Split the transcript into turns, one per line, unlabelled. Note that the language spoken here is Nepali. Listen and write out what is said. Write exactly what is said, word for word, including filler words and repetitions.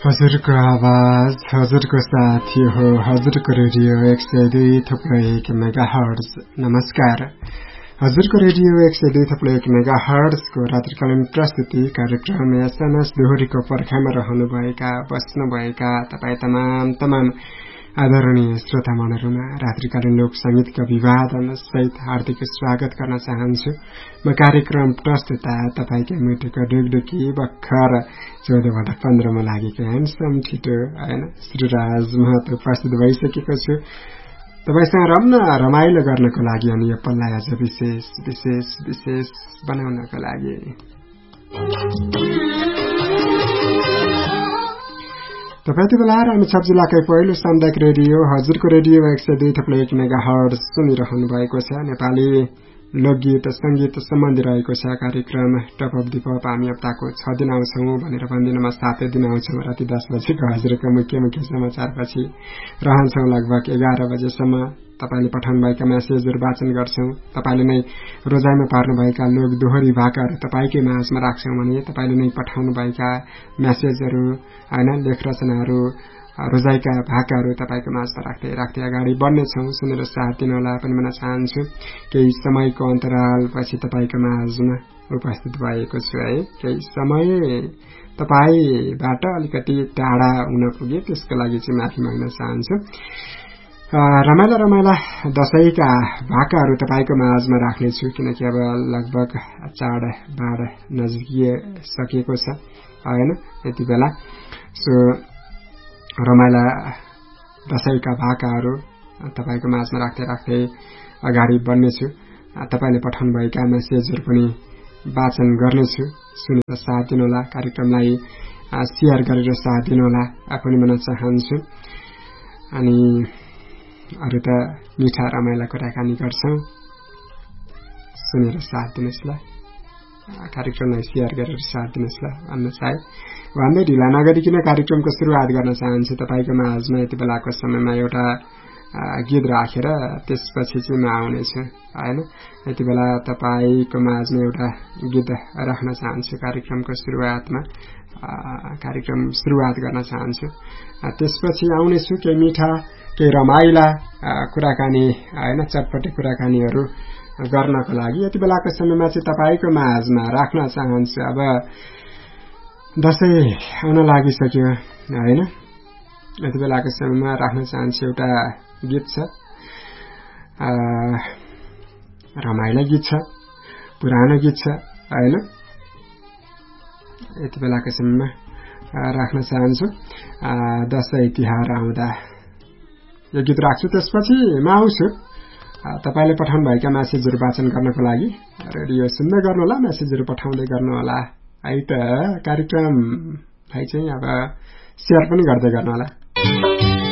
हजुरको आवाज हजुरको साथी हो हजुरको रेडियो एक सय दुई थुप्रो एक मेगा हर्ज। नमस्कार, हजुरको रेडियो एक सय दुई थुप्रो एक मेगा हर्जको रात्रिकालीन प्रस्तुति कार्यक्रम एसएमएस दोहोरीको पर्खाइमा रहनुभएका बस्नुभएका तपाईँ तमाम तमाम आदरणीय श्रोता मनहरूमा रात्रिकालीन लोक संगीतका विवादन सहित हार्दिक स्वागत गर्न चाहन्छु। म कार्यक्रम प्रस्तुता तपाईकै मुटुको ढुकढुकी भर्खर चौध भन्दा पन्ध्रमा लागेको ह्यान्डसम छिटो होइन श्रीराज महतो प्रस्तुत भइसकेको छु तपाईसँग रम्न रमाइलो गर्नको लागि अनि यो पल्लाई अझ विशेष विशेष विशेष बनाउनको लागि। तपाईँ त्यो बेला रामेछाप जिल्लाकै पहिलो सामुदायिक रेडियो हजुरको रेडियो एक सय दुई थप्लो एक मेगा हर्ज सुनिरहनु भएको छ। नेपाली लोकगीत संगीत सम्बन्धी रहेको छ कार्यक्रम टप अफ दि पप। हामी हप्ताको छ दिन आउँछौं भनेर भन्दिनमा सातै दिन आउँछौं। राति दस बजेको हजुरको मुख्य मुख्य समाचारपछि रहन्छौं लगभग एघार बजेसम्म। तपाईले पठाउनुभएका मेसेजहरू वाचन गर्छौं। तपाईले नै रोजाइमा पार्नुभएका लोक दोहोरी भाकाहरू तपाईकै माझमा राख्छौं भने तपाईले नै पठाउनुभएका मेसेजहरू हैन लेख रचनाहरू रोजाइका भाकाहरू तपाईको माझमा राख्दै राख्दै अगाडि बढ्नेछौं। सुनेर साथ दिनुहोला पनि भन्न चाहन्छु। केही समयको अन्तराल पछि तपाईको माझमा उपस्थित भएको छु है। केही समय तपाईबाट अलिकति टाढा हुन पुगे त्यसको लागि चाहिँ माफी माग्न चाहन्छु। रमाइला रमाइला दशैंका भाकाहरू तपाईको माझमा राख्नेछु किनकि अब लगभग चाड बाड नजिकिसकेको छ हैन यति बेला। सो रमाइला दशैंका भाकाहरू तपाईको माझमा राख्दै राख्दै अगाडि बढ्नेछु। तपाईले पठाउनुभएका मेसेजहरू पनि वाचन गर्नेछु। सुनेर साथ दिनुहोला, कार्यक्रमलाई शेयर गरेर साथ दिनुहोला पनि भन्न चाहन्छु। अनि अरु त मिठा रमाइला कुराकानी गर्छौं। सुनेर साथ दिनुहोस् ल, कार्यक्रमलाई शेयर गरेर साथ दिनुहोस् ल भन्न चाहे भन्दै ढिला नगरिकन कार्यक्रमको सुरुवात गर्न चाहन्छु। तपाईको माझमा यति बेलाको समयमा एउटा गीत राखेर त्यसपछि चाहिँ म आउनेछु हैन। यति बेला तपाईको माझमा एउटा गीत राख्न चाहन्छु कार्यक्रमको सुरुवातमा। कार्यक्रम सुरुवात गर्न चाहन्छु। त्यसपछि आउनेछु केही मिठा केही रमाइला कुराकानी हैन चटपटे कुराकानीहरू गर्नको लागि। यति बेलाको समयमा चाहिँ तपाईको माझमा राख्न चाहन्छु। अब दशैं आउन लागिसक्यो हैन। यति बेलाको समयमा राख्न चाहन्छु एउटा गीत छ, रमाइला गीत छ, पुरानो गीत छ हैन। यति बेलाको समयमा राख्न चाहन्छु। दशैं तिहार आउँदा यो गीत राख्छु। त्यसपछि म आउँछु तपाईले पठाउनु भएका मेसेजहरू वाचन गर्नको लागि। रेडियो सुन्दै गर्नुहोला, मेसेजहरू पठाउँदै गर्नुहोला है त। कार्यक्रमलाई चाहिँ अब शेयर पनि गर्दै गर्नुहोला।